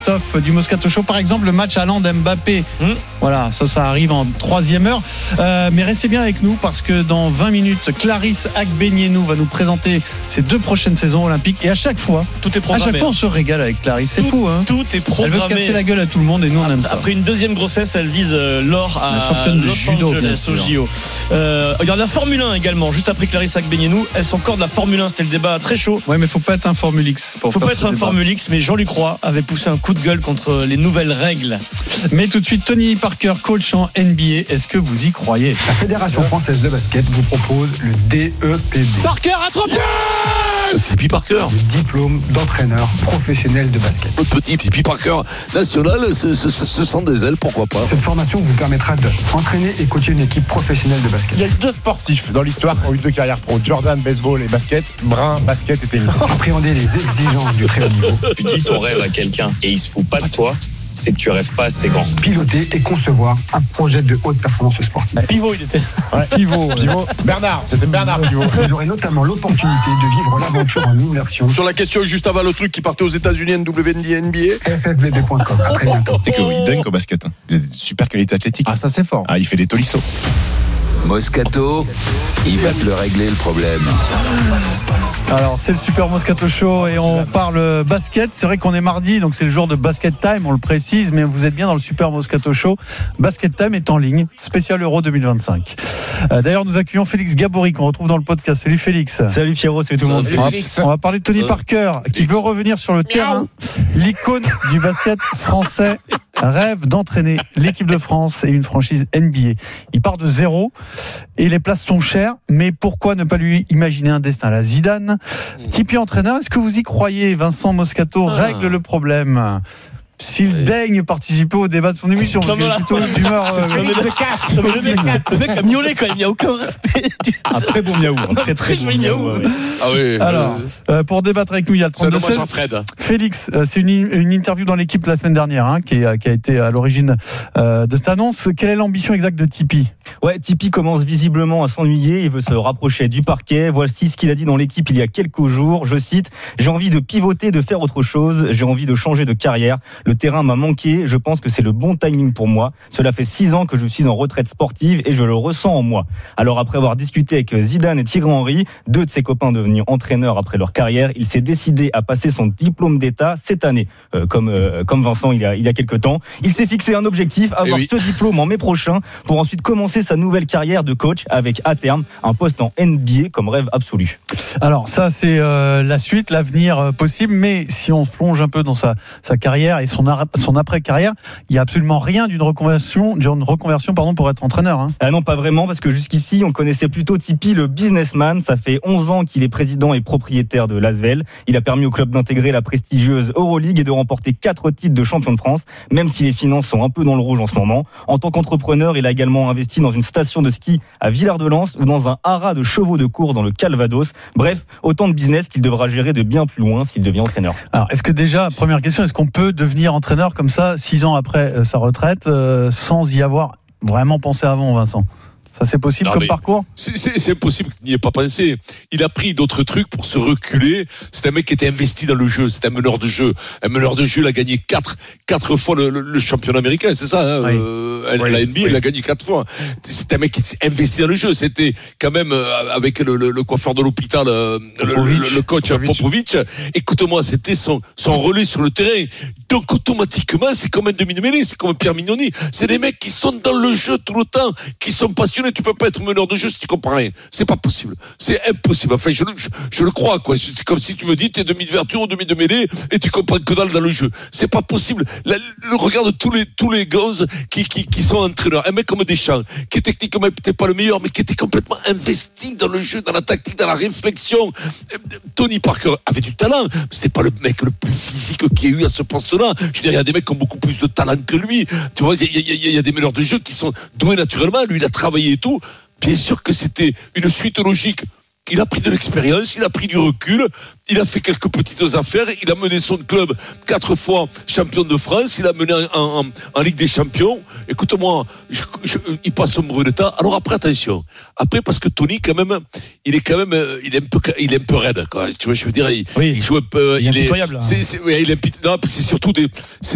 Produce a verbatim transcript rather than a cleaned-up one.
best-of du Moscato Show. Par exemple, le match Haaland-Mbappé. Mmh. Voilà, ça, ça arrive en troisième heure. Euh, mais restez bien avec nous parce que dans vingt minutes, Clarisse Agbenienou va nous présenter ses deux prochaines saisons olympiques. Et à chaque fois, tout est programmé. À chaque fois, on se régale avec Clarisse. C'est tout, fou, hein. Tout est programmé. Elle veut casser la gueule à tout le monde et nous, on après, aime ça. Après une deuxième grossesse, elle vise l'or à la championne de Los judo, Angeles au J O. Euh, il y a de la Formule un également, juste après Clarisse Agbenienou. Est-ce encore de la Formule un? C'était le débat très chaud. Ouais, mais faut pas être un Formule X. Pour faut pas être un débat. Formule X, mais Jean-Luc Roy avait poussé un coup de gueule contre les nouvelles règles. Mais tout de suite, Tony Parker, coach en N B A. Est-ce que vous y croyez? La Fédération française de basket vous propose le D E P B. Parker à trois points. Tipeee Parker, le diplôme d'entraîneur professionnel de basket. Notre petit Tipeee Parker national se, se, se sent des ailes, pourquoi pas. Cette formation vous permettra d'entraîner et coacher une équipe professionnelle de basket. Il y a eu deux sportifs dans l'histoire qui ont eu deux carrières pro. Jordan, baseball et basket. Brun, basket et tennis. Appréhender les exigences du très haut niveau. Tu dis ton rêve à quelqu'un et il se fout pas de toi, c'est que tu rêves pas assez grand. Piloter et concevoir un projet de haute performance sportive. Pivot, il était. Ouais, pivot, pivot. Bernard, c'était Bernard Pivot. Vous aurez notamment l'opportunité de vivre l'aventure en immersion. Sur la question juste avant le truc qui partait aux États-Unis, N W N B A. F S B B point com. À très bientôt. C'est qu'il dunk au basket. Il a des super qualité athlétique. Ah, ça c'est fort. Ah, il fait des tolissos. Moscato, il va te le régler le problème. Alors c'est le Super Moscato Show et on parle basket. C'est vrai qu'on est mardi, donc c'est le jour de Basket Time, on le précise, mais vous êtes bien dans le Super Moscato Show. Basket Time est en ligne, spécial Euro deux mille vingt-cinq. Euh, d'ailleurs nous accueillons Félix Gabory qu'on retrouve dans le podcast. Salut Félix. Salut Pierrot, salut tout le monde. On va, on va parler de Tony Parker qui veut revenir sur le terrain. L'icône du basket français rêve d'entraîner l'équipe de France et une franchise N B A. Il part de zéro et les places sont chères, mais pourquoi ne pas lui imaginer un destin à la Zidane? Tipeee entraîneur, est-ce que vous y croyez? Vincent Moscato règle le problème. S'il oui. daigne participer au débat de son émission, parce que c'est plutôt d'humeur. Euh, le mec, le mec a miaulé quand même, il n'y a aucun respect. Un très bon miaou, un très très bon miaou. Ouais. Ah oui. Alors, euh, pour débattre avec nous, il y a le trente-deux seize. Félix, euh, c'est une, une interview dans l'équipe la semaine dernière, hein, qui, est, qui a été à l'origine euh, de cette annonce. Quelle est l'ambition exacte de Tipeee? Ouais, Tipeee commence visiblement à s'ennuyer, il veut se rapprocher du parquet. Voici ce qu'il a dit dans l'équipe il y a quelques jours. Je cite: j'ai envie de pivoter, de faire autre chose, j'ai envie de changer de carrière. Le terrain m'a manqué, je pense que c'est le bon timing pour moi. Cela fait six ans que je suis en retraite sportive et je le ressens en moi. Alors après avoir discuté avec Zidane et Thierry Henry, deux de ses copains devenus entraîneurs après leur carrière, il s'est décidé à passer son diplôme d'État cette année. Euh, comme, euh, comme Vincent il y a, il y a quelques temps. Il s'est fixé un objectif, avoir oui. ce diplôme en mai prochain pour ensuite commencer sa nouvelle carrière de coach avec à terme un poste en N B A comme rêve absolu. Alors ça c'est euh, la suite, l'avenir euh, possible, mais si on se plonge un peu dans sa, sa carrière et son son après-carrière, il n'y a absolument rien d'une reconversion, d'une reconversion pardon, pour être entraîneur. Hein. Ah non, pas vraiment, parce que jusqu'ici, on connaissait plutôt Tipeee, le businessman. Ça fait onze ans qu'il est président et propriétaire de l'Asvel. Il a permis au club d'intégrer la prestigieuse Euroleague et de remporter quatre titres de champion de France, même si les finances sont un peu dans le rouge en ce moment. En tant qu'entrepreneur, il a également investi dans une station de ski à Villard-de-Lans ou dans un haras de chevaux de cours dans le Calvados. Bref, autant de business qu'il devra gérer de bien plus loin s'il devient entraîneur. Alors, est-ce que déjà, première question, est-ce qu'on peut devenir entraîneur comme ça, six ans après euh, sa retraite, euh, sans y avoir vraiment pensé avant, Vincent? Ça, c'est possible non, comme parcours? c'est, c'est, c'est impossible qu'il n'y ait pas pensé. Il a pris d'autres trucs pour se reculer. C'est un mec qui était investi dans le jeu. C'est un meneur de jeu. Un meneur de jeu, il a gagné quatre, quatre fois le, le, le championnat américain, c'est ça, hein, oui. euh, oui. La N B A, oui. Il a gagné quatre fois. C'est un mec qui s'est investi dans le jeu. C'était quand même, euh, avec le, le, le coiffeur de l'hôpital, euh, le, le, le coach Popovic. Popovic. Écoute-moi, c'était son, son relais sur le terrain. Donc, automatiquement, c'est comme un demi-mêlée, c'est comme un Pierre Mignoni. C'est des mecs qui sont dans le jeu tout le temps, qui sont passionnés. Tu peux pas être meneur de jeu si tu comprends rien. C'est pas possible. C'est impossible. Enfin, je, je, je le crois, quoi. C'est comme si tu me dis, t'es demi-ouverture ou demi de mêlée et tu comprends que dalle dans le jeu. C'est pas possible. La, le regard de tous les, tous les gosses qui, qui, qui sont entraîneurs. Un mec comme Deschamps, qui est techniquement peut-être pas le meilleur, mais qui était complètement investi dans le jeu, dans la tactique, dans la réflexion. Tony Parker avait du talent. C'était pas le mec le plus physique qu'il y a eu à ce poste-là. Je veux dire, il y a des mecs qui ont beaucoup plus de talent que lui. Tu vois, il y, y, y a des meneurs de jeu qui sont doués naturellement. Lui, il a travaillé et tout. Bien sûr que c'était une suite logique. Il a pris de l'expérience, il a pris du recul, il a fait quelques petites affaires, il a mené son club quatre fois champion de France, il a mené en, en, en Ligue des Champions. Écoute-moi, je, je, il passe un mauvais état. Alors après, attention. Après, parce que Tony, quand même, il est quand même, il est un peu, il est un peu raide, quoi. Tu vois, je veux dire, il, oui. il joue un peu, il est impitoyable. C'est, c'est, oui, il est impitoyable. Non, c'est surtout des, c'est